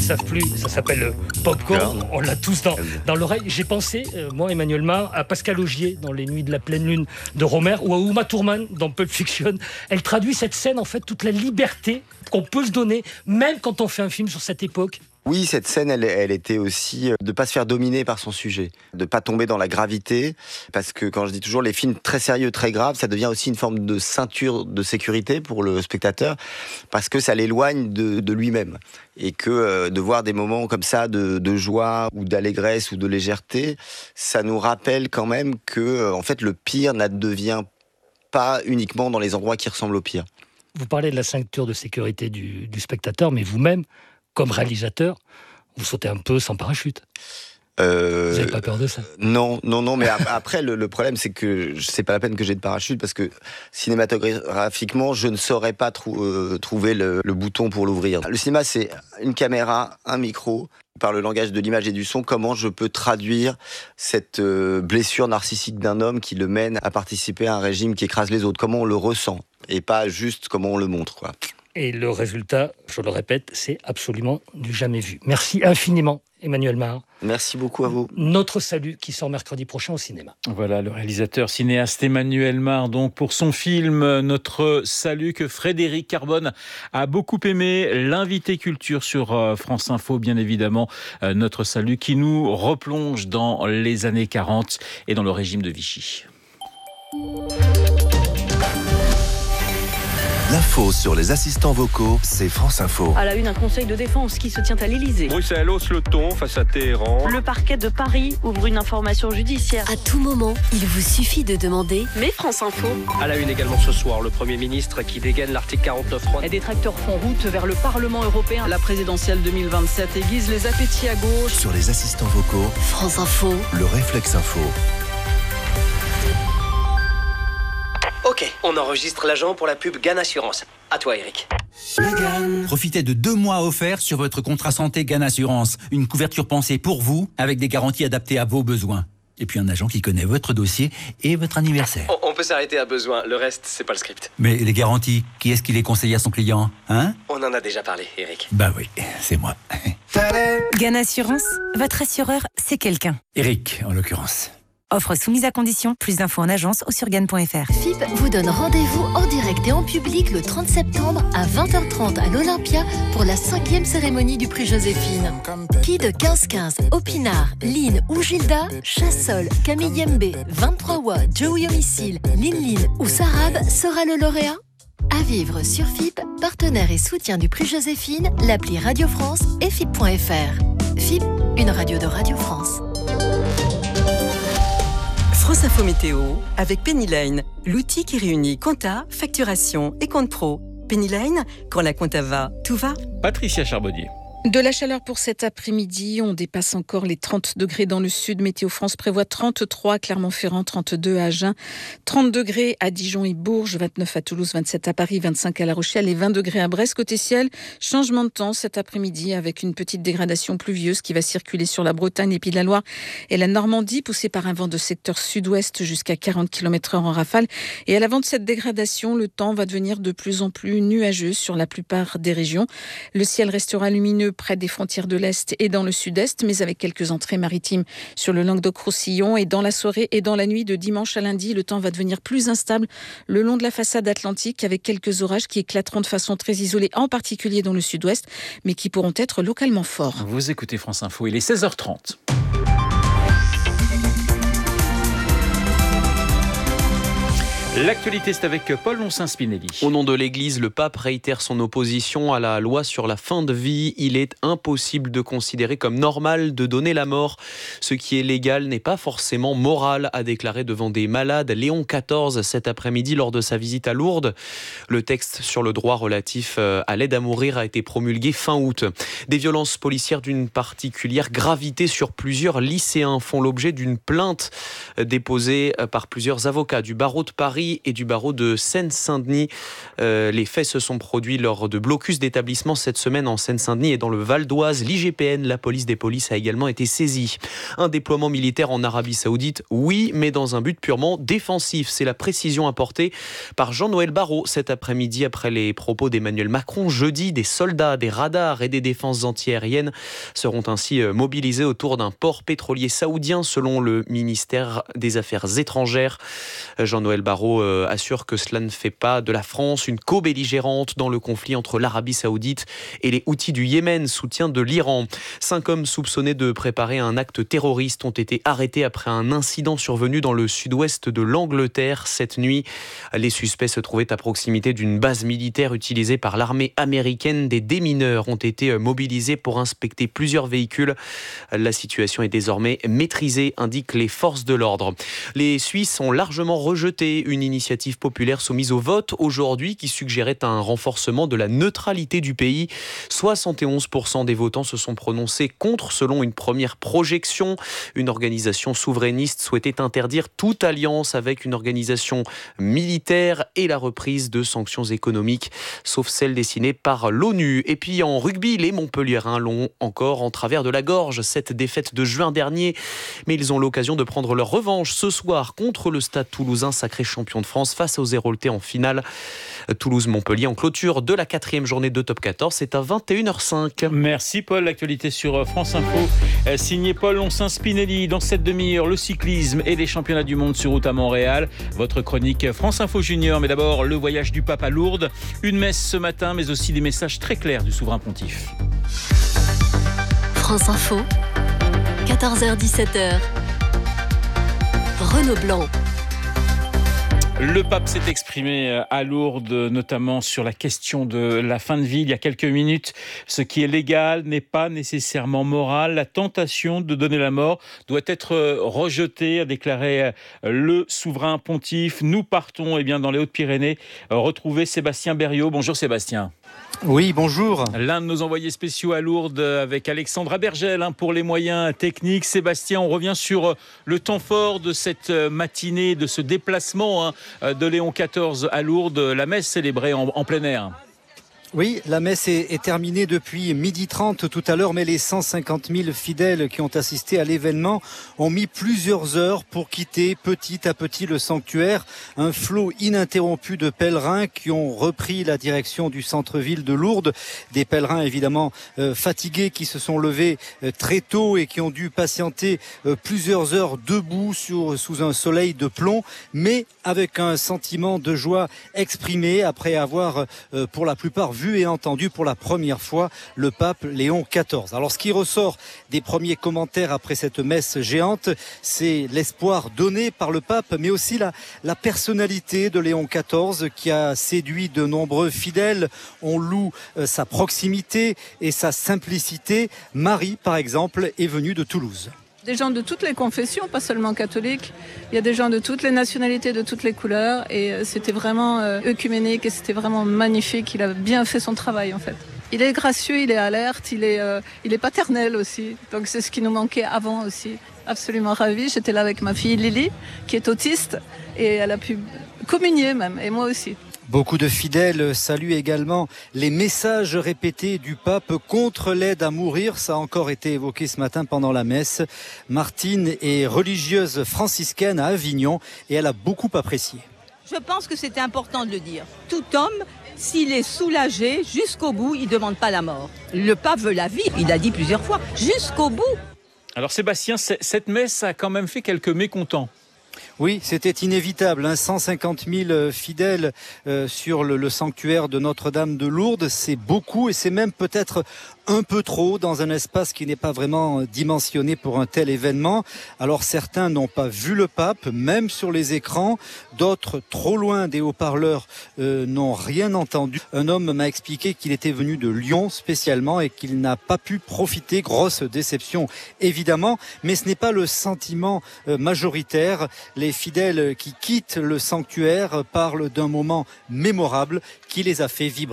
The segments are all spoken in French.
savent plus, ça s'appelle le popcorn. On l'a tous dans l'oreille. J'ai pensé, moi, Emmanuel Mar, à Pascal Augier dans Les Nuits de la pleine lune de Rohmer ou à Uma Thurman dans Pulp Fiction. Elle traduit cette scène, en fait, toute la liberté qu'on peut se donner, même quand on fait un film sur cette époque. Oui, cette scène, elle était aussi de pas se faire dominer par son sujet, de pas tomber dans la gravité, parce que quand je dis toujours les films très sérieux, très graves, ça devient aussi une forme de ceinture de sécurité pour le spectateur, parce que ça l'éloigne de lui-même. Et que de voir des moments comme ça de joie ou d'allégresse ou de légèreté, ça nous rappelle quand même que en fait le pire n'advient pas uniquement dans les endroits qui ressemblent au pire. Vous parlez de la ceinture de sécurité du spectateur, mais vous-même, comme réalisateur, vous sautez un peu sans parachute. Vous n'avez pas peur de ça? Non, mais après, le problème, c'est que c'est pas la peine que j'ai de parachute, parce que cinématographiquement, je ne saurais pas trouver le bouton pour l'ouvrir. Le cinéma, c'est une caméra, un micro. Par le langage de l'image et du son, comment je peux traduire cette blessure narcissique d'un homme qui le mène à participer à un régime qui écrase les autres? Comment on le ressent, et pas juste comment on le montre, quoi. Et le résultat, je le répète, c'est absolument du jamais vu. Merci infiniment, Emmanuel Mar. Merci beaucoup à vous. Notre salut qui sort mercredi prochain au cinéma. Voilà le réalisateur cinéaste Emmanuel Mar, donc pour son film Notre salut, que Frédéric Carbone a beaucoup aimé. L'invité culture sur France Info, bien évidemment. Notre salut qui nous replonge dans les années 40 et dans le régime de Vichy. L'info sur les assistants vocaux, c'est France Info. À la une, un conseil de défense qui se tient à l'Elysée. Bruxelles hausse le ton face à Téhéran. Le parquet de Paris ouvre une information judiciaire. À tout moment, il vous suffit de demander. Mais France Info. À la une également ce soir, le Premier ministre qui dégaine l'article 49.3. Les détracteurs font route vers le Parlement européen. La présidentielle 2027 aiguise les appétits à gauche. Sur les assistants vocaux, France Info. Le réflexe info. Ok, on enregistre l'agent pour la pub GAN Assurance. À toi, Eric. Profitez de 2 mois offerts sur votre contrat santé GAN Assurance. Une couverture pensée pour vous, avec des garanties adaptées à vos besoins. Et puis un agent qui connaît votre dossier et votre anniversaire. On peut s'arrêter à besoin, le reste, c'est pas le script. Mais les garanties, qui est-ce qui les conseille à son client, hein? On en a déjà parlé, Eric. Bah oui, c'est moi. GAN Assurance, votre assureur, c'est quelqu'un. Eric, en l'occurrence. Offre soumise à condition. Plus d'infos en agence ou sur GAN.fr. FIP vous donne rendez-vous en direct et en public le 30 septembre à 20h30 à l'Olympia pour la 5e cérémonie du prix Joséphine. Qui de 15-15, Opinard, Lynn ou Gilda, Chassol, Camille Yembe, 23 Watts, Joey Homicile, Lynn ou Sarab sera le lauréat? À vivre sur FIP, partenaire et soutien du prix Joséphine, l'appli Radio France et FIP.fr. FIP, une radio de Radio France. France Info Météo avec Pennyline, l'outil qui réunit compta, facturation et compte pro. Pennyline, quand la compta va, tout va. Patricia Charbonnier. De la chaleur pour cet après-midi, on dépasse encore les 30 degrés dans le sud. Météo France prévoit 33 à Clermont-Ferrand, 32 à Agen, 30 degrés à Dijon et Bourges, 29 à Toulouse, 27 à Paris, 25 à La Rochelle et 20 degrés à Brest. Côté ciel, changement de temps cet après-midi avec une petite dégradation pluvieuse qui va circuler sur la Bretagne, les Pays de la Loire et la Normandie, poussée par un vent de secteur sud-ouest jusqu'à 40 km/h en rafale. Et à l'avant de cette dégradation, le temps va devenir de plus en plus nuageux sur la plupart des régions. Le ciel restera lumineux près des frontières de l'Est et dans le Sud-Est, mais avec quelques entrées maritimes sur le Languedoc-Roussillon. Et dans la soirée et dans la nuit de dimanche à lundi, le temps va devenir plus instable le long de la façade atlantique avec quelques orages qui éclateront de façon très isolée, en particulier dans le Sud-Ouest, mais qui pourront être localement forts. Vous écoutez France Info, il est 16h30. L'actualité, c'est avec Paul Loncin-Spinelli. Au nom de l'Église, le pape réitère son opposition à la loi sur la fin de vie. Il est impossible de considérer comme normal de donner la mort. Ce qui est légal n'est pas forcément moral, a déclaré devant des malades Léon XIV cet après-midi lors de sa visite à Lourdes. Le texte sur le droit relatif à l'aide à mourir a été promulgué fin août. Des violences policières d'une particulière gravité sur plusieurs lycéens font l'objet d'une plainte déposée par plusieurs avocats du barreau de Paris Paris et du barreau de Seine-Saint-Denis. Les faits se sont produits lors de blocus d'établissements cette semaine en Seine-Saint-Denis et dans le Val d'Oise. L'IGPN, la police des polices, a également été saisie. Un déploiement militaire en Arabie Saoudite, oui, mais dans un but purement défensif. C'est la précision apportée par Jean-Noël Barrot cet après-midi après les propos d'Emmanuel Macron. Jeudi, des soldats, des radars et des défenses antiaériennes seront ainsi mobilisés autour d'un port pétrolier saoudien selon le ministère des Affaires étrangères. Jean-Noël Barrot assure que cela ne fait pas de la France une co-belligérante dans le conflit entre l'Arabie Saoudite et les Houthis du Yémen, soutien de l'Iran. 5 hommes soupçonnés de préparer un acte terroriste ont été arrêtés après un incident survenu dans le sud-ouest de l'Angleterre cette nuit. Les suspects se trouvaient à proximité d'une base militaire utilisée par l'armée américaine. Des démineurs ont été mobilisés pour inspecter plusieurs véhicules. La situation est désormais maîtrisée, indiquent les forces de l'ordre. Les Suisses ont largement rejeté une initiative populaire soumise au vote aujourd'hui qui suggérait un renforcement de la neutralité du pays. 71% des votants se sont prononcés contre selon une première projection. Une organisation souverainiste souhaitait interdire toute alliance avec une organisation militaire et la reprise de sanctions économiques, sauf celles dessinées par l'ONU. Et puis en rugby, les Montpelliérains l'ont encore en travers de la gorge, cette défaite de juin dernier. Mais ils ont l'occasion de prendre leur revanche ce soir contre le Stade Toulousain, sacré champion de France face aux Héroltais en finale. Toulouse-Montpellier en clôture de la 4e journée de Top 14, c'est à 21h05. Merci Paul, l'actualité sur France Info. Signé Paul Lonsin-Spinelli. Dans cette demi-heure, le cyclisme et les championnats du monde sur route à Montréal. Votre chronique France Info Junior, mais d'abord le voyage du pape à Lourdes. Une messe ce matin, mais aussi des messages très clairs du souverain pontife. France Info, 14h-17h. Renaud Blanc. Le pape s'est exprimé à Lourdes, notamment sur la question de la fin de vie il y a quelques minutes. Ce qui est légal n'est pas nécessairement moral. La tentation de donner la mort doit être rejetée, a déclaré le souverain pontife. Nous partons dans les Hautes-Pyrénées retrouver Sébastien Berriot. Bonjour Sébastien. Oui, bonjour. L'un de nos envoyés spéciaux à Lourdes avec Alexandra Bergel pour les moyens techniques. Sébastien, on revient sur le temps fort de cette matinée, de ce déplacement de Léon XIV à Lourdes, la messe célébrée en plein air. Oui, la messe est terminée depuis 12h30 tout à l'heure, mais les 150 000 fidèles qui ont assisté à l'événement ont mis plusieurs heures pour quitter petit à petit le sanctuaire. Un flot ininterrompu de pèlerins qui ont repris la direction du centre-ville de Lourdes. Des pèlerins évidemment fatigués qui se sont levés très tôt et qui ont dû patienter plusieurs heures debout sous un soleil de plomb, mais avec un sentiment de joie exprimé après avoir pour la plupart vu et entendu pour la première fois le pape Léon XIV. Alors ce qui ressort des premiers commentaires après cette messe géante, c'est l'espoir donné par le pape, mais aussi la personnalité de Léon XIV qui a séduit de nombreux fidèles. On loue sa proximité et sa simplicité. Marie, par exemple, est venue de Toulouse. Des gens de toutes les confessions, pas seulement catholiques. Il y a des gens de toutes les nationalités, de toutes les couleurs. Et c'était vraiment œcuménique et c'était vraiment magnifique. Il a bien fait son travail en fait. Il est gracieux, il est alerte, il est paternel aussi. Donc c'est ce qui nous manquait avant aussi. Absolument ravie. J'étais là avec ma fille Lily, qui est autiste. Et elle a pu communier même, et moi aussi. Beaucoup de fidèles saluent également les messages répétés du pape contre l'aide à mourir. Ça a encore été évoqué ce matin pendant la messe. Martine est religieuse franciscaine à Avignon et elle a beaucoup apprécié. Je pense que c'était important de le dire. Tout homme, s'il est soulagé jusqu'au bout, il ne demande pas la mort. Le pape veut la vie, il a dit plusieurs fois, jusqu'au bout. Alors Sébastien, cette messe a quand même fait quelques mécontents. Oui, c'était inévitable. 150 000 fidèles sur le sanctuaire de Notre-Dame de Lourdes. C'est beaucoup et c'est même peut-être un peu trop dans un espace qui n'est pas vraiment dimensionné pour un tel événement. Alors certains n'ont pas vu le pape, même sur les écrans. D'autres, trop loin des haut-parleurs, n'ont rien entendu. Un homme m'a expliqué qu'il était venu de Lyon spécialement et qu'il n'a pas pu profiter. Grosse déception, évidemment. Mais ce n'est pas le sentiment majoritaire. Les fidèles qui quittent le sanctuaire parlent d'un moment mémorable qui les a fait vibrer.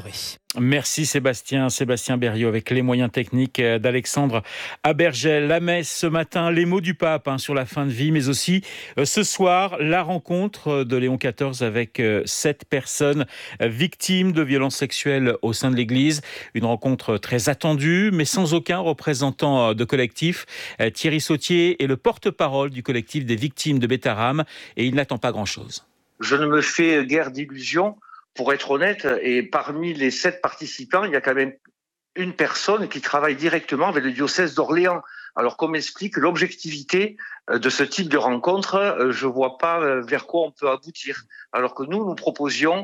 Merci Sébastien Berriot avec les moyens techniques d'Alexandre Abergel. La messe ce matin, les mots du pape sur la fin de vie, mais aussi ce soir, la rencontre de Léon XIV avec 7 personnes victimes de violences sexuelles au sein de l'Église. Une rencontre très attendue, mais sans aucun représentant de collectif. Thierry Sautier est le porte-parole du collectif des victimes de Betaram et il n'attend pas grand-chose. Je ne me fais guère d'illusions. Pour être honnête, et parmi les 7 participants, il y a quand même une personne qui travaille directement avec le diocèse d'Orléans. Alors qu'on m'explique l'objectivité de ce type de rencontre, je vois pas vers quoi on peut aboutir. Alors que nous proposions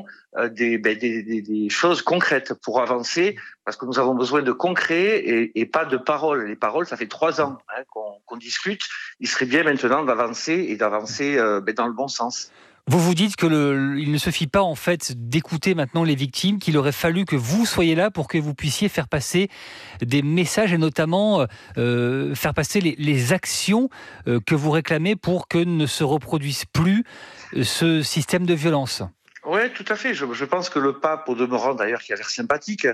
des choses concrètes pour avancer, parce que nous avons besoin de concret et pas de paroles. Les paroles, ça fait 3 ans qu'on discute. Il serait bien maintenant d'avancer dans le bon sens. Vous vous dites qu'il ne suffit pas en fait d'écouter maintenant les victimes, qu'il aurait fallu que vous soyez là pour que vous puissiez faire passer des messages et notamment faire passer les actions que vous réclamez pour que ne se reproduise plus ce système de violence. Oui, tout à fait. Je pense que le pape, au demeurant d'ailleurs qui a l'air sympathique,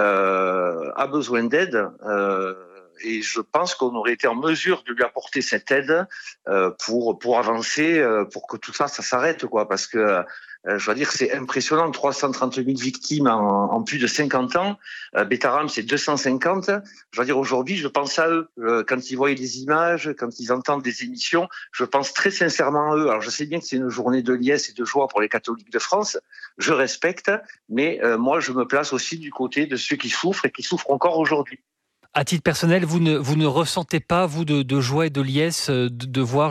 a besoin d'aide. Et je pense qu'on aurait été en mesure de lui apporter cette aide pour avancer, pour que tout ça s'arrête, quoi. Parce que je dois dire que c'est impressionnant, 330 000 victimes en plus de 50 ans. Betaram, c'est 250. Je dois dire, aujourd'hui, je pense à eux. Quand ils voient des images, quand ils entendent des émissions, je pense très sincèrement à eux. Alors, je sais bien que c'est une journée de liesse et de joie pour les catholiques de France. Je respecte, mais moi, je me place aussi du côté de ceux qui souffrent et qui souffrent encore aujourd'hui. À titre personnel, vous ne ressentez pas, vous, de joie et de liesse de voir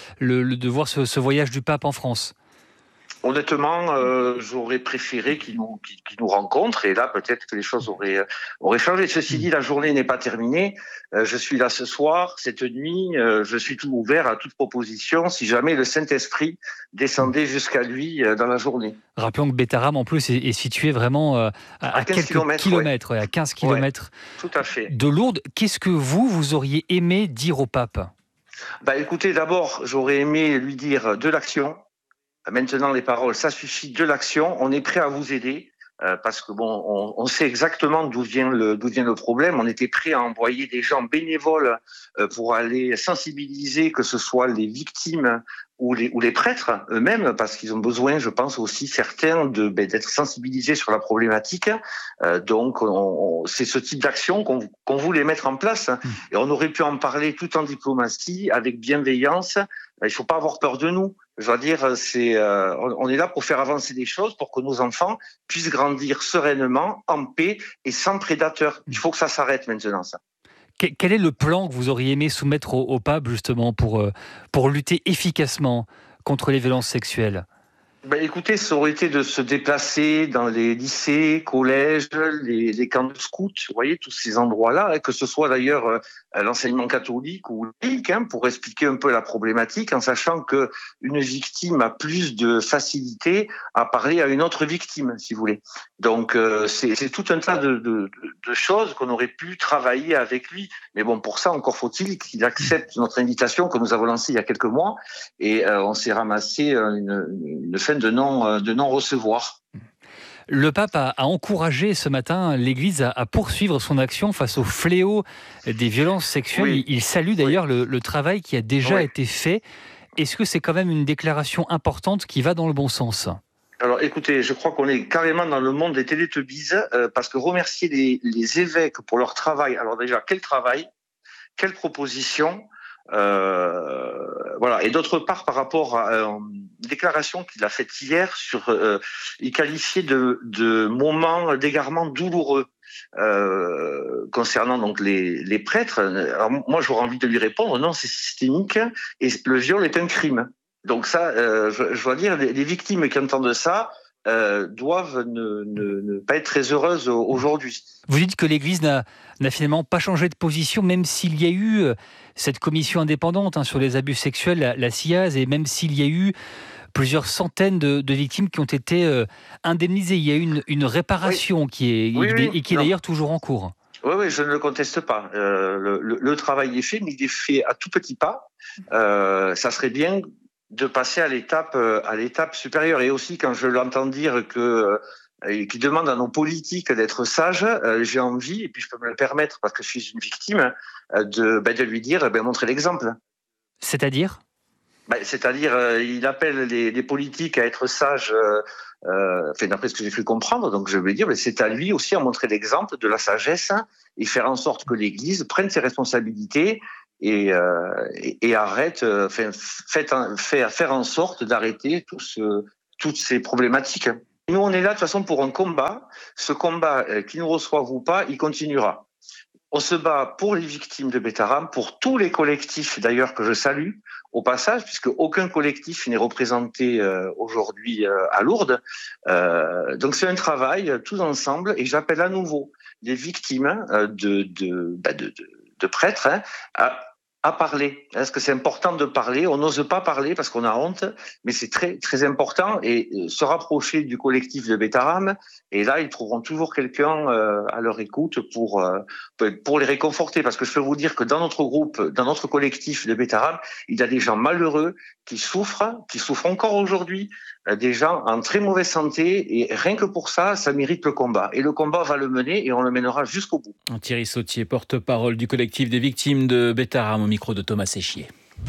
ce voyage du pape en France ? Honnêtement, j'aurais préféré qu'il nous rencontre, et là peut-être que les choses auraient changé. Ceci dit, la journée n'est pas terminée. Je suis là ce soir, cette nuit. Je suis tout ouvert à toute proposition si jamais le Saint-Esprit descendait jusqu'à lui dans la journée. Rappelons que Betaram, en plus, est situé vraiment à quelques kilomètres, à 15 kilomètres tout à fait. de Lourdes. Qu'est-ce que vous auriez aimé dire au pape ? Écoutez, d'abord, j'aurais aimé lui dire de l'action. Maintenant, les paroles, ça suffit, de l'action. On est prêt à vous aider parce que on sait exactement d'où vient le problème. On était prêt à envoyer des gens bénévoles pour aller sensibiliser, que ce soit les victimes ou les prêtres eux-mêmes, parce qu'ils ont besoin, je pense aussi certains, d'être sensibilisés sur la problématique. Donc, c'est ce type d'action qu'on voulait mettre en place. Et on aurait pu en parler tout en diplomatie, avec bienveillance. Il faut pas avoir peur de nous. Je dois dire, on est là pour faire avancer les choses, pour que nos enfants puissent grandir sereinement, en paix et sans prédateurs. Il faut que ça s'arrête maintenant, ça. Quel est le plan que vous auriez aimé soumettre au pape, justement, pour lutter efficacement contre les violences sexuelles ? Écoutez, ça aurait été de se déplacer dans les lycées, collèges, les camps de scouts, vous voyez, tous ces endroits-là, que ce soit d'ailleurs l'enseignement catholique ou laïque, pour expliquer un peu la problématique, en sachant que une victime a plus de facilité à parler à une autre victime, si vous voulez. Donc, c'est tout un tas de choses qu'on aurait pu travailler avec lui. Mais bon, pour ça, encore faut-il qu'il accepte notre invitation que nous avons lancée il y a quelques mois, et on s'est ramassé une fin de non-recevoir. Le pape a encouragé ce matin l'Église à poursuivre son action face au fléau des violences sexuelles. Oui. Il salue d'ailleurs le travail qui a déjà été fait. Est-ce que c'est quand même une déclaration importante qui va dans le bon sens ? Alors écoutez, je crois qu'on est carrément dans le monde des Télétubbies, parce que remercier les évêques pour leur travail. Alors déjà, quel travail, quelle proposition, voilà. Et d'autre part, par rapport à une déclaration qu'il a faite hier il qualifiait de moment d'égarement douloureux concernant donc les prêtres. Alors moi, j'aurais envie de lui répondre non, c'est systémique et le viol est un crime. Donc ça, je dois dire, les victimes qui entendent ça doivent ne pas être très heureuses aujourd'hui. Vous dites que l'Église n'a finalement pas changé de position, même s'il y a eu cette commission indépendante sur les abus sexuels, la CIAZ, et même s'il y a eu plusieurs centaines de victimes qui ont été indemnisées. Il y a eu une réparation qui est d'ailleurs toujours en cours. Oui, je ne le conteste pas. Le travail est fait, mais il est fait à tout petit pas. Ça serait bien de passer à l'étape supérieure. Et aussi, quand je l'entends dire que qui demande à nos politiques d'être sages, j'ai envie, et puis je peux me le permettre parce que je suis une victime, de lui dire, montrer l'exemple. C'est-à-dire ? C'est-à-dire, il appelle les politiques à être sages, d'après ce que j'ai cru comprendre, donc je vais dire, c'est à lui aussi à montrer l'exemple de la sagesse et faire en sorte que l'Église prenne ses responsabilités et arrête, faire en sorte d'arrêter toutes ces problématiques. Nous, on est là de toute façon pour un combat. Ce combat, qu'il nous reçoive ou pas, il continuera. On se bat pour les victimes de Betaram, pour tous les collectifs d'ailleurs que je salue au passage, puisque aucun collectif n'est représenté aujourd'hui à Lourdes. Donc c'est un travail tous ensemble, et j'appelle à nouveau les victimes de prêtres à parler. Parce que c'est important de parler. On n'ose pas parler parce qu'on a honte, mais c'est très, très important. Et se rapprocher du collectif de Betaram, et là, ils trouveront toujours quelqu'un à leur écoute pour les réconforter. Parce que je peux vous dire que dans notre groupe, dans notre collectif de Betaram, il y a des gens malheureux qui souffrent encore aujourd'hui, des gens en très mauvaise santé, et rien que pour ça, ça mérite le combat. Et le combat, on va le mener, et on le mènera jusqu'au bout. Thierry Sautier, porte-parole du collectif des victimes de Betaram, au micro de Thomas Séchier.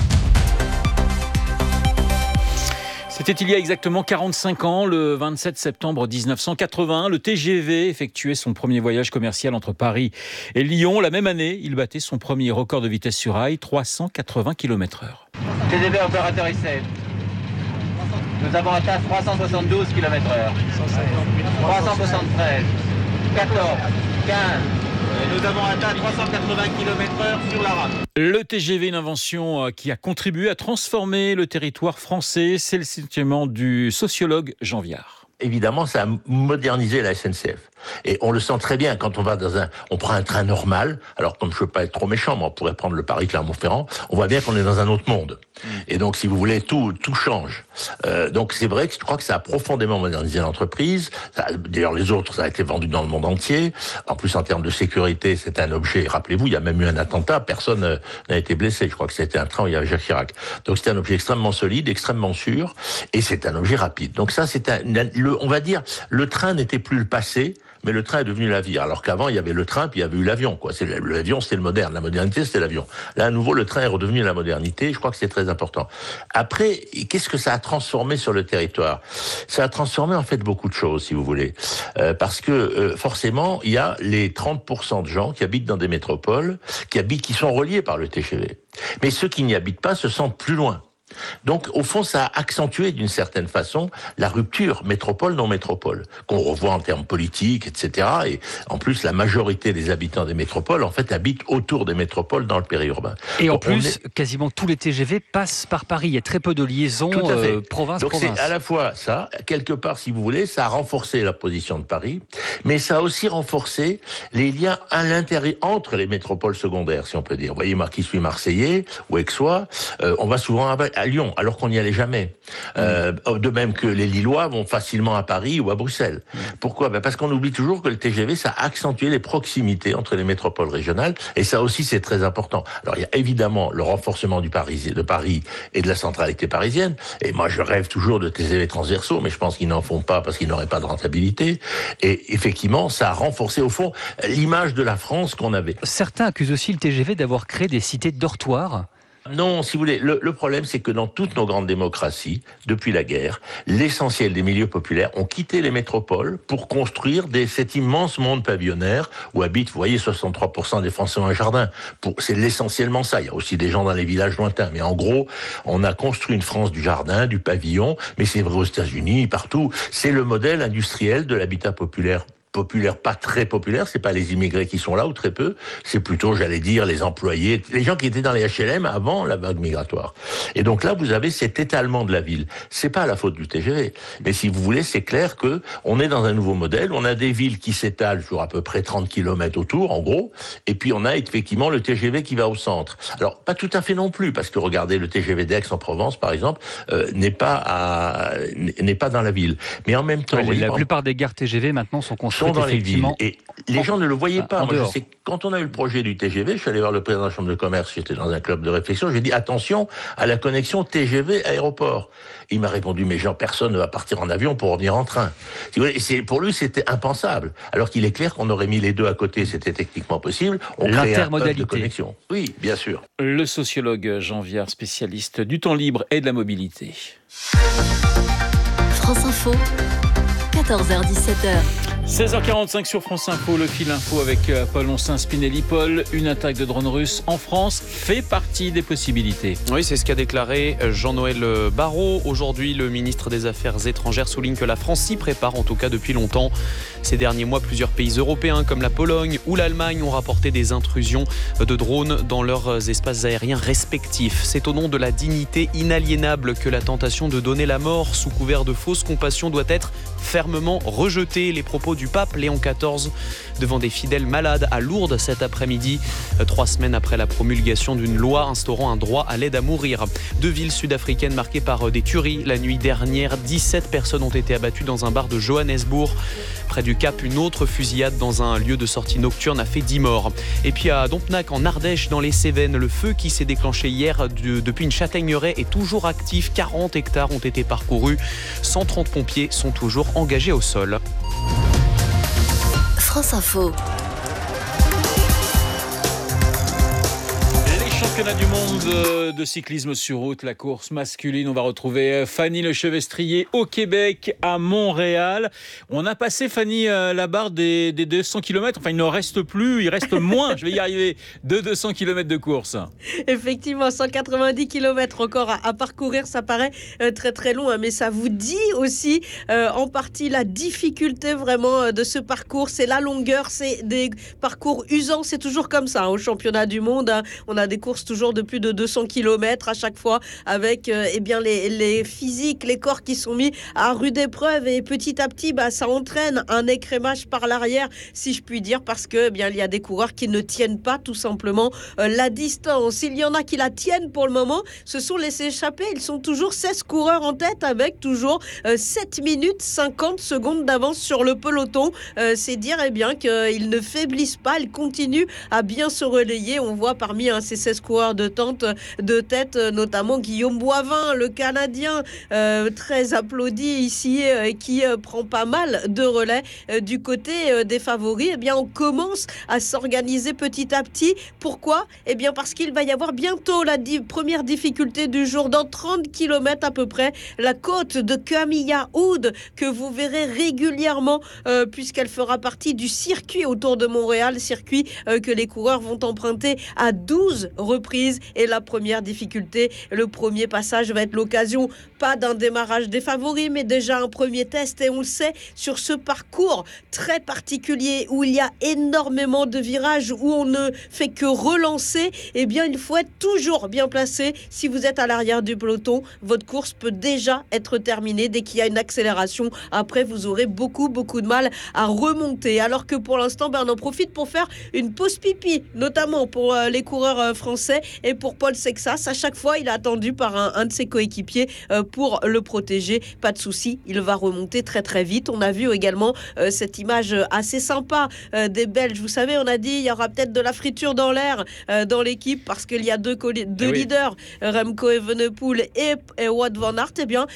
C'était il y a exactement 45 ans, le 27 septembre 1981, le TGV effectuait son premier voyage commercial entre Paris et Lyon. La même année, il battait son premier record de vitesse sur rail, 380 km/h. TGV opérateur essai. Nous avons atteint 372 km/h. 373, 14, 15. Nous avons atteint 380 km/h sur la rame. Le TGV, une invention qui a contribué à transformer le territoire français. C'est le sentiment du sociologue Jean Viard. Évidemment, ça a modernisé la SNCF. Et on le sent très bien quand on va on prend un train normal. Alors, comme je veux pas être trop méchant, mais on pourrait prendre le Paris-Clermont-Ferrand. On voit bien qu'on est dans un autre monde. Et donc, si vous voulez, tout change. Donc, c'est vrai que je crois que ça a profondément modernisé l'entreprise. D'ailleurs, les autres, ça a été vendu dans le monde entier. En plus, en termes de sécurité, c'est un objet. Rappelez-vous, il y a même eu un attentat. Personne n'a été blessé. Je crois que c'était un train où il y avait Jacques Chirac. Donc, c'était un objet extrêmement solide, extrêmement sûr. Et c'est un objet rapide. Donc ça, on va dire, le train n'était plus le passé, mais le train est devenu la vie. Alors qu'avant, il y avait le train, puis il y avait eu l'avion, quoi. L'avion, c'était le moderne. La modernité, c'était l'avion. Là, à nouveau, le train est redevenu la modernité. Je crois que c'est très important. Après, qu'est-ce que ça a transformé sur le territoire? Ça a transformé, en fait, beaucoup de choses, si vous voulez. Parce que, forcément, il y a les 30% de gens qui habitent dans des métropoles, qui sont reliés par le TGV. Mais ceux qui n'y habitent pas se sentent plus loin. Donc, au fond, ça a accentué d'une certaine façon la rupture métropole-non-métropole, qu'on revoit en termes politiques, etc. Et en plus, la majorité des habitants des métropoles, en fait, habitent autour des métropoles dans le périurbain. Et en plus, quasiment tous les TGV passent par Paris. Il y a très peu de liaisons province-province. Donc, c'est à la fois ça, quelque part, si vous voulez, ça a renforcé la position de Paris, mais ça a aussi renforcé les liens à l'intérieur, entre les métropoles secondaires, si on peut dire. Vous voyez, moi qui suis marseillais ou aixois, on va souvent à Lyon, alors qu'on n'y allait jamais. De même que les Lillois vont facilement à Paris ou à Bruxelles. Pourquoi ? Parce qu'on oublie toujours que le TGV, ça a accentué les proximités entre les métropoles régionales, et ça aussi, c'est très important. Alors, il y a évidemment le renforcement de Paris et de la centralité parisienne, et moi, je rêve toujours de TGV transversaux, mais je pense qu'ils n'en font pas parce qu'ils n'auraient pas de rentabilité, et effectivement, ça a renforcé, au fond, l'image de la France qu'on avait. Certains accusent aussi le TGV d'avoir créé des cités dortoirs. Non, si vous voulez, le problème, c'est que dans toutes nos grandes démocraties, depuis la guerre, l'essentiel des milieux populaires ont quitté les métropoles pour construire cet immense monde pavillonnaire où habitent, vous voyez, 63% des Français ont un jardin. C'est essentiellement ça. Il y a aussi des gens dans les villages lointains. Mais en gros, on a construit une France du jardin, du pavillon, mais c'est vrai aux États-Unis, partout. C'est le modèle industriel de l'habitat populaire, pas très populaire, c'est pas les immigrés qui sont là ou très peu, c'est plutôt, j'allais dire, les employés, les gens qui étaient dans les HLM avant la vague migratoire. Et donc là, vous avez cet étalement de la ville. C'est pas la faute du TGV, mais si vous voulez, c'est clair que on est dans un nouveau modèle, on a des villes qui s'étalent sur à peu près 30 km autour, en gros, et puis on a effectivement le TGV qui va au centre. Alors, pas tout à fait non plus, parce que regardez, le TGV d'Aix-en-Provence, par exemple, n'est pas dans la ville. Mais en même temps... La plupart des gares TGV, maintenant, sont construites sont dans les villes. Et les gens ne le voyaient pas. Moi, je sais, quand on a eu le projet du TGV, je suis allé voir le président de la Chambre de commerce, j'étais dans un club de réflexion, j'ai dit attention à la connexion TGV-aéroport. Il m'a répondu, mais genre, personne ne va partir en avion pour revenir en train. Pour lui, c'était impensable. Alors qu'il est clair qu'on aurait mis les deux à côté, c'était techniquement possible. On crée un hub de connexion. Oui, bien sûr. Le sociologue Jean Viard, spécialiste du temps libre et de la mobilité. France Info, 14h-17h. 16h45 sur France Info, le fil info avec Paul Oncin Spinelli. Paul, une attaque de drone russe en France fait partie des possibilités. Oui, c'est ce qu'a déclaré Jean-Noël Barrot. Aujourd'hui, le ministre des Affaires étrangères souligne que la France s'y prépare, en tout cas depuis longtemps. Ces derniers mois, plusieurs pays européens comme la Pologne ou l'Allemagne ont rapporté des intrusions de drones dans leurs espaces aériens respectifs. C'est au nom de la dignité inaliénable que la tentation de donner la mort sous couvert de fausse compassion doit être fermement rejetée. Les propos du pape Léon XIV devant des fidèles malades à Lourdes cet après-midi, 3 semaines après la promulgation d'une loi instaurant un droit à l'aide à mourir. 2 villes sud-africaines marquées par des tueries. La nuit dernière, 17 personnes ont été abattues dans un bar de Johannesburg. Près du Cap, une autre fusillade dans un lieu de sortie nocturne a fait 10 morts. Et puis à Dompnac, en Ardèche, dans les Cévennes, le feu qui s'est déclenché hier depuis une châtaigneraie est toujours actif. 40 hectares ont été parcourus. 130 pompiers sont toujours engagés au sol. France Info. Championnat du monde de cyclisme sur route, la course masculine. On va retrouver Fanny Lechevestrier au Québec, à Montréal. On a passé, Fanny, la barre des 200 km. Enfin, il ne reste plus, il reste moins, je vais y arriver, de 200 km de course. Effectivement, 190 km encore à parcourir, ça paraît très très long, mais ça vous dit aussi en partie la difficulté vraiment de ce parcours. C'est la longueur, c'est des parcours usants, c'est toujours comme ça au championnat du monde. On a des courses toujours de plus de 200 km à chaque fois avec les physiques, les corps qui sont mis à rude épreuve et petit à petit ça entraîne un écrémage par l'arrière, si je puis dire, parce que il y a des coureurs qui ne tiennent pas tout simplement la distance. Il y en a qui la tiennent pour le moment, ce sont laissés échapper. Ils sont toujours 16 coureurs en tête avec toujours 7 minutes 50 secondes d'avance sur le peloton. C'est dire qu'ils ne faiblissent pas, ils continuent à bien se relayer. On voit parmi ces 16 coureurs de tête, notamment Guillaume Boivin, le Canadien, très applaudi ici, qui prend pas mal de relais du côté des favoris. On commence à s'organiser petit à petit. Pourquoi ? Parce qu'il va y avoir bientôt la première difficulté du jour, dans 30 km à peu près, la côte de Camilla Oud, que vous verrez régulièrement, puisqu'elle fera partie du circuit autour de Montréal, circuit que les coureurs vont emprunter à 12 reprises. Et la première difficulté, le premier passage va être l'occasion, pas d'un démarrage des favoris, mais déjà un premier test. Et on le sait, sur ce parcours très particulier où il y a énormément de virages, où on ne fait que relancer, il faut être toujours bien placé. Si vous êtes à l'arrière du peloton, votre course peut déjà être terminée dès qu'il y a une accélération. Après, vous aurez beaucoup de mal à remonter. Alors que pour l'instant, on en profite pour faire une pause pipi, notamment pour les coureurs français et pour Paul Sexas. À chaque fois, il est attendu par un de ses coéquipiers pour le protéger. Pas de souci, il va remonter très très vite. On a vu également cette image assez sympa des Belges. Vous savez, on a dit il y aura peut-être de la friture dans l'air dans l'équipe parce qu'il y a deux leaders, Remco Evenepoel et Wout van Aert.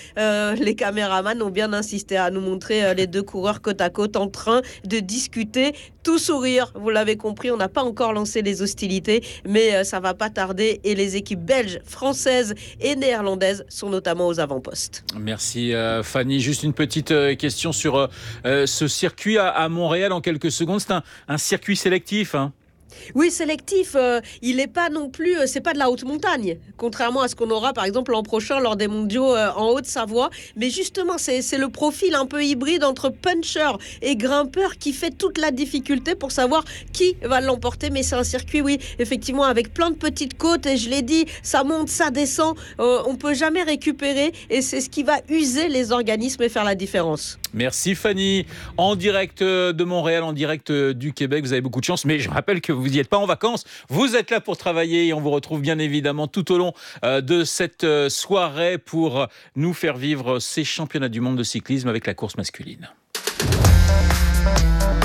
Les caméramans ont bien insisté à nous montrer les deux coureurs côte à côte en train de discuter, tout sourire. Vous l'avez compris, on n'a pas encore lancé les hostilités, mais ça va pas tarder et les équipes belges, françaises et néerlandaises sont notamment aux avant-postes. Merci Fanny. Juste une petite question sur ce circuit à Montréal en quelques secondes. C'est un circuit sélectif, hein ? Oui, sélectif, il n'est pas non plus, c'est pas de la haute montagne, contrairement à ce qu'on aura par exemple l'an prochain lors des mondiaux en Haute-Savoie. Mais justement, c'est le profil un peu hybride entre puncher et grimpeur qui fait toute la difficulté pour savoir qui va l'emporter. Mais c'est un circuit, oui, effectivement, avec plein de petites côtes et je l'ai dit, ça monte, ça descend, on peut jamais récupérer et c'est ce qui va user les organismes et faire la différence. Merci Fanny. En direct de Montréal, en direct du Québec, vous avez beaucoup de chance, mais je rappelle que vous n'y êtes pas en vacances, vous êtes là pour travailler et on vous retrouve bien évidemment tout au long de cette soirée pour nous faire vivre ces championnats du monde de cyclisme avec la course masculine.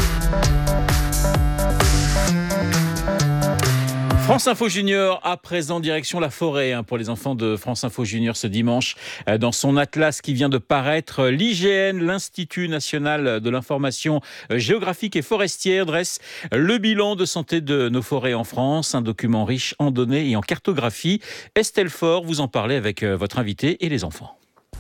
France Info Junior, à présent direction la forêt pour les enfants de France Info Junior ce dimanche. Dans son atlas qui vient de paraître, l'IGN, l'Institut National de l'Information Géographique et Forestière, dresse le bilan de santé de nos forêts en France. Un document riche en données et en cartographie. Estelle Faure, vous en parlez avec votre invité et les enfants.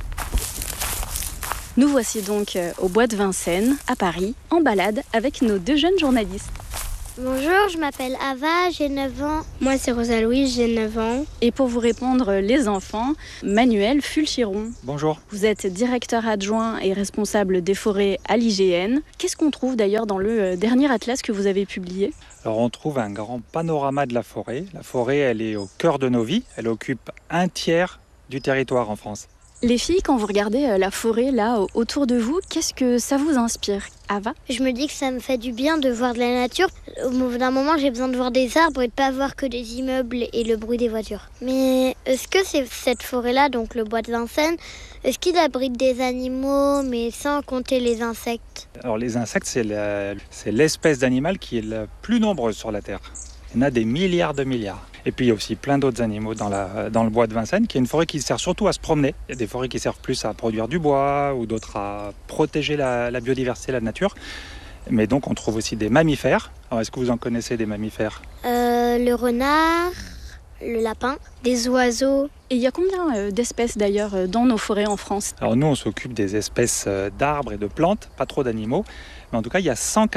Nous voici donc au bois de Vincennes, à Paris, en balade avec nos 2 jeunes journalistes. Bonjour, je m'appelle Ava, j'ai 9 ans. Moi, c'est Rosa-Louise, j'ai 9 ans. Et pour vous répondre, les enfants, Manuel Fulchiron. Bonjour. Vous êtes directeur adjoint et responsable des forêts à l'IGN. Qu'est-ce qu'on trouve d'ailleurs dans le dernier atlas que vous avez publié ? Alors, on trouve un grand panorama de la forêt. La forêt, elle est au cœur de nos vies. Elle occupe 1/3 du territoire en France. Les filles, quand vous regardez la forêt là autour de vous, qu'est-ce que ça vous inspire ? Ava ? Je me dis que ça me fait du bien de voir de la nature. Au bout d'un moment, j'ai besoin de voir des arbres et de pas voir que des immeubles et le bruit des voitures. Mais est-ce que c'est cette forêt-là, donc le bois de Vincennes, est-ce qu'il abrite des animaux, mais sans compter les insectes ? Alors les insectes, c'est l'espèce d'animal qui est la plus nombreuse sur la Terre. Il y en a des milliards de milliards. Et puis il y a aussi plein d'autres animaux dans le bois de Vincennes, qui est une forêt qui sert surtout à se promener. Il y a des forêts qui servent plus à produire du bois ou d'autres à protéger la biodiversité, la nature. Mais donc on trouve aussi des mammifères. Alors est-ce que vous en connaissez des mammifères ? Le renard, le lapin, des oiseaux. Et il y a combien d'espèces d'ailleurs dans nos forêts en France ? Alors nous on s'occupe des espèces d'arbres et de plantes, pas trop d'animaux. Mais en tout cas il y a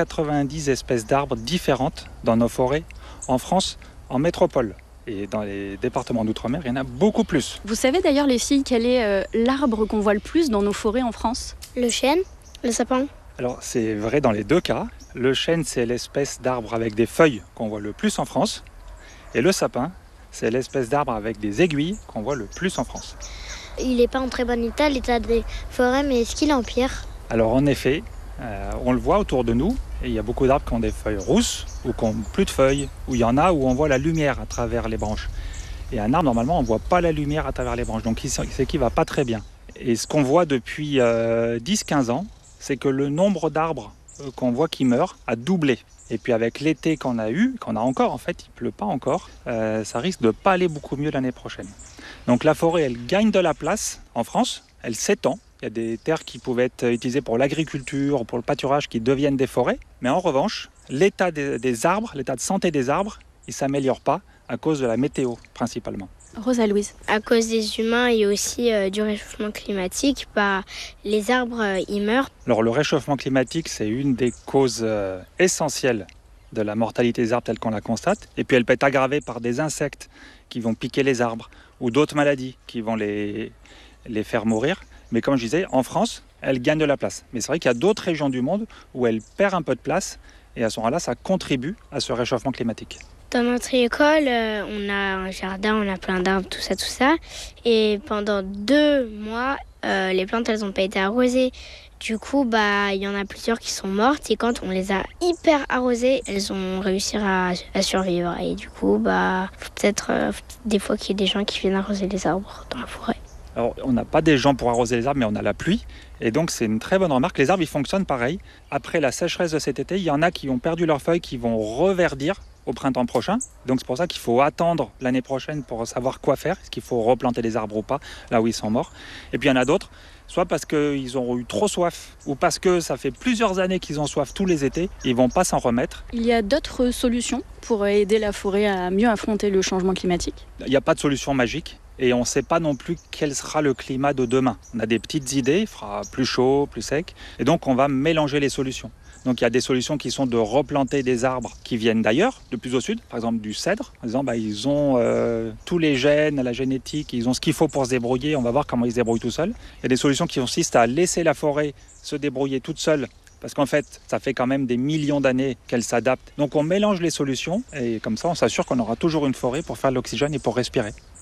190 espèces d'arbres différentes dans nos forêts en France, en métropole. Et dans les départements d'outre-mer, il y en a beaucoup plus. Vous savez d'ailleurs, les filles, quel est l'arbre qu'on voit le plus dans nos forêts en France ? Le chêne, le sapin. Alors c'est vrai dans les deux cas. Le chêne, c'est l'espèce d'arbre avec des feuilles qu'on voit le plus en France. Et le sapin, c'est l'espèce d'arbre avec des aiguilles qu'on voit le plus en France. Il n'est pas en très bon état, l'état des forêts, mais est-ce qu'il empire ? Alors en effet, on le voit autour de nous. Et il y a beaucoup d'arbres qui ont des feuilles rousses ou qui n'ont plus de feuilles, ou il y en a où on voit la lumière à travers les branches. Et un arbre, normalement, on ne voit pas la lumière à travers les branches, donc c'est qu'il ne va pas très bien. Et ce qu'on voit depuis 10-15 ans, c'est que le nombre d'arbres qu'on voit qui meurent a doublé. Et puis avec l'été qu'on a eu, qu'on a encore en fait, il ne pleut pas encore, ça risque de ne pas aller beaucoup mieux l'année prochaine. Donc la forêt, elle gagne de la place en France, elle s'étend. Il y a des terres qui pouvaient être utilisées pour l'agriculture, pour le pâturage, qui deviennent des forêts. Mais en revanche, l'état des arbres, l'état de santé des arbres, il ne s'améliore pas à cause de la météo, principalement. Rosa-Louise. À cause des humains et aussi du réchauffement climatique, les arbres, ils meurent. Alors le réchauffement climatique, c'est une des causes essentielles de la mortalité des arbres telle qu'on la constate. Et puis elle peut être aggravée par des insectes qui vont piquer les arbres ou d'autres maladies qui vont les faire mourir. Mais comme je disais, en France, elle gagne de la place. Mais c'est vrai qu'il y a d'autres régions du monde où elle perd un peu de place. Et à ce moment-là, ça contribue à ce réchauffement climatique. Dans notre école, on a un jardin, on a plein d'arbres, tout ça. Et pendant 2 mois, les plantes, elles n'ont pas été arrosées. Du coup, il y en a plusieurs qui sont mortes. Et quand on les a hyper arrosées, elles ont réussi à survivre. Et du coup, faut peut-être des fois qu'il y ait des gens qui viennent arroser les arbres dans la forêt. Alors, on n'a pas des gens pour arroser les arbres, mais on a la pluie. Et donc, c'est une très bonne remarque. Les arbres, ils fonctionnent pareil. Après la sécheresse de cet été, il y en a qui ont perdu leurs feuilles, qui vont reverdir au printemps prochain. Donc, c'est pour ça qu'il faut attendre l'année prochaine pour savoir quoi faire. Est-ce qu'il faut replanter les arbres ou pas, là où ils sont morts. Et puis, il y en a d'autres, soit parce qu'ils ont eu trop soif, ou parce que ça fait plusieurs années qu'ils ont soif tous les étés. Ils ne vont pas s'en remettre. Il y a d'autres solutions pour aider la forêt à mieux affronter le changement climatique ? Il n'y a pas de solution magique. Et on ne sait pas non plus quel sera le climat de demain. On a des petites idées, il fera plus chaud, plus sec. Et donc on va mélanger les solutions. Donc il y a des solutions qui sont de replanter des arbres qui viennent d'ailleurs, de plus au sud, par exemple du cèdre. En disant ils ont tous les gènes, la génétique, ils ont ce qu'il faut pour se débrouiller, on va voir comment ils se débrouillent tout seuls. Il y a des solutions qui consistent à laisser la forêt se débrouiller toute seule. Parce qu'en fait, ça fait quand même des millions d'années qu'elle s'adapte. Donc on mélange les solutions et comme ça, on s'assure qu'on aura toujours une forêt pour faire de l'oxygène et pour respirer.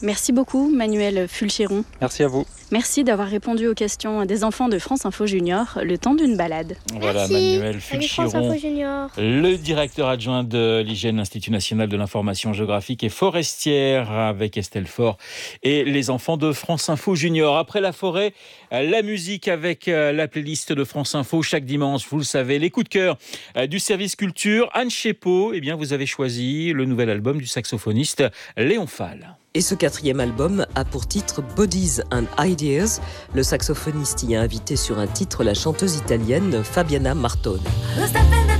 Merci beaucoup Manuel Fulcheron. Merci à vous. Merci d'avoir répondu aux questions des enfants de France Info Junior le temps d'une balade. Voilà, Merci. Manuel Fulcheron, le directeur adjoint de l'IGN, l'Institut National de l'Information Géographique et Forestière, avec Estelle Faure et les enfants de France Info Junior. Après la forêt, la musique avec la playlist de France Info chaque dimanche, vous le savez, les coups de cœur du service culture. Anne Chepeau, vous avez choisi le nouvel album du saxophoniste Léon Fall. Et ce 4e album a pour titre Bodies and Ideas. Le saxophoniste y a invité sur un titre la chanteuse italienne Fabiana Martone.